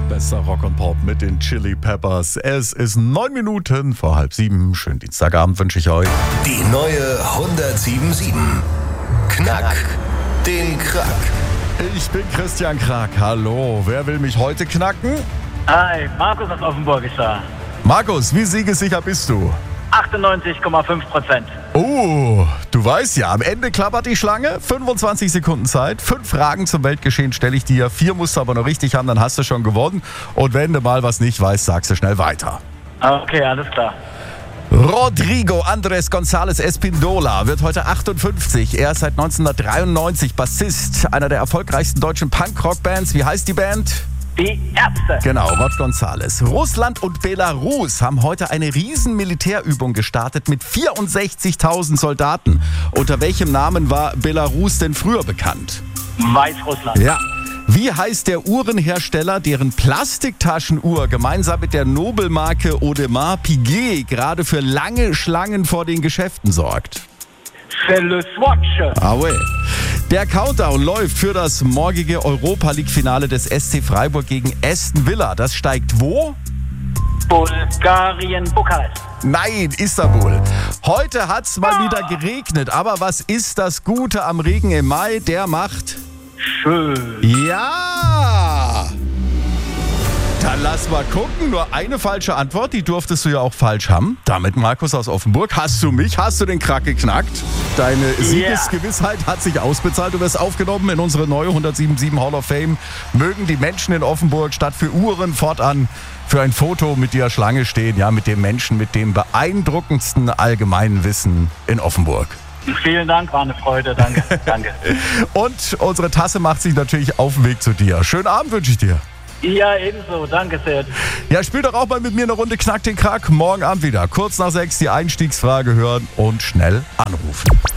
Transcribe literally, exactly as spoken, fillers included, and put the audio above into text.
Besser Rock und Pop mit den Chili Peppers. Es ist neun Minuten vor halb sieben. Schönen Dienstagabend wünsche ich euch. Die neue hundertsieben Komma sieben. Knack den Krack. Ich bin Christian Krack. Hallo, wer will mich heute knacken? Hi, Markus aus Offenburg ist da. Markus, wie siegessicher bist du? achtundneunzig Komma fünf Prozent. Oh, du weißt ja, am Ende klappert die Schlange. fünfundzwanzig Sekunden Zeit. Fünf Fragen zum Weltgeschehen stelle ich dir. Vier musst du aber noch richtig haben, dann hast du schon gewonnen. Und wenn du mal was nicht weißt, sagst du schnell weiter. Okay, alles klar. Rodrigo Andrés González Espíndola wird heute achtundfünfzig. Er ist seit neunzehnhundertdreiundneunzig Bassist einer der erfolgreichsten deutschen Punk-Rock-Bands. Wie heißt die Band? Die Ärzte. Genau, Rod González. Russland und Belarus haben heute eine riesen Militärübung gestartet mit vierundsechzigtausend Soldaten. Unter welchem Namen war Belarus denn früher bekannt? Weißrussland. Ja. Wie heißt der Uhrenhersteller, deren Plastiktaschenuhr gemeinsam mit der Nobelmarke Audemars Piguet gerade für lange Schlangen vor den Geschäften sorgt? C'est le Swatch. Ah ouais. Der Countdown läuft für das morgige Europa-League-Finale des S C Freiburg gegen Aston Villa. Das steigt wo? Bulgarien, Bukarest. Nein, Istanbul. Heute hat's mal wieder geregnet, aber was ist das Gute am Regen im Mai? Der macht... Schön. Ja! Dann lass mal gucken. Nur eine falsche Antwort, die durftest du ja auch falsch haben. Damit, Markus aus Offenburg, hast du mich, hast du den Krack geknackt. Deine Siegesgewissheit hat sich ausbezahlt. Du wirst aufgenommen in unsere neue hundertsieben Komma sieben Hall of Fame. Mögen die Menschen in Offenburg statt für Uhren fortan für ein Foto mit dir Schlange stehen. Ja, mit dem Menschen mit dem beeindruckendsten allgemeinen Wissen in Offenburg. Vielen Dank, war eine Freude. Danke, danke. Und unsere Tasse macht sich natürlich auf den Weg zu dir. Schönen Abend wünsche ich dir. Ja, ebenso. Danke sehr. Ja, spiel doch auch mal mit mir eine Runde Knack den Krack. Morgen Abend wieder. Kurz nach sechs die Einstiegsfrage hören und schnell anrufen.